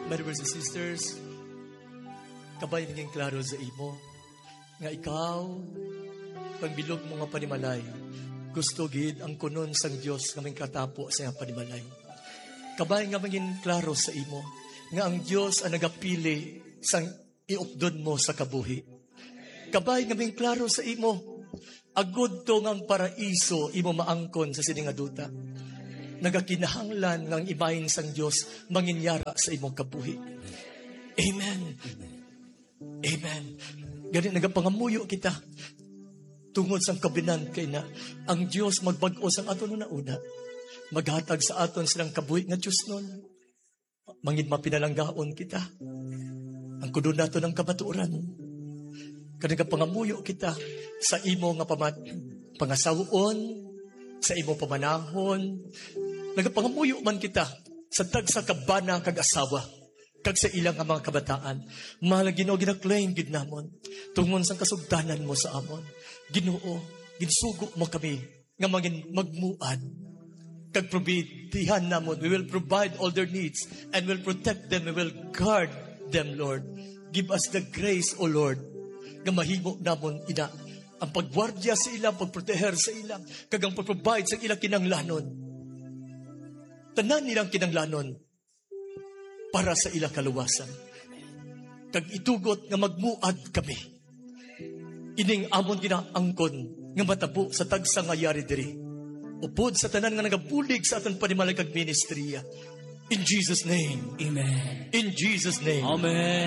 My brothers and sisters, kabay naging klaro sa imo nga ikaw pagbilog mo nga panimalay gusto gid ang kunon sang Dios nga katapo sa iyang panimalay. Kabay nga maging klaro sa imo nga ang Dios ang nagapili sang iupdon mo sa kabuhi. Kabay nga maging klaro sa imo agud to ngang paraiso imo maangkon sa sining duta. Nagakinahanglan ngang ibahin sang Dios manginyara sa imong kabuhi. Amen. Amen. Gani nagapangamuyo kita tungod sang kabinan kay na ang Dios magbag-o sang aton na una. Maghatag sa aton silang kabuhi nga Dios nun. Mangin mapinalanggaon kita. Ang kudo nato ng kabaturan. Kani nagapangamuyo kita sa imo nga pangasawon, sa imo pamanahon. Nagapangamuyo man kita sa tagsa kabana kag asawa kag sa ilang nga mga kabataan. Mahal Ginoo ginaklaim gid namon tungod sa kasugdanan mo sa amon. Ginoo, ginsugo mo kami nga magmuad kag probidihan namon. We will provide all their needs and will protect them. We will guard them, Lord. Give us the grace, O Lord, nga mahimo namon ina ang pagwardya sa ilang, pagproteher sa ilang, kag ang pag-provide sa ilang kinanglanon. Tanan nilang kinanglanon para sa ilang kaluwasan. Kag itugot nga magmuad kami. Ining amon ginaangkon nga matabo sa tagsa nga yari diri. Upod sa tanan nga nagabulig sa aton panimalay kag ministriya. In Jesus' name. Amen. In Jesus' name. Amen.